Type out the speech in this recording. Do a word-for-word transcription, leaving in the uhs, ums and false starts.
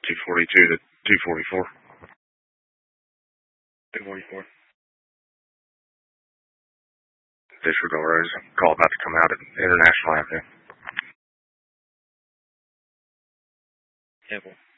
two forty-two to two forty-four. two forty-four. Disregard, there's a call about to come out at International Avenue. Yeah, well.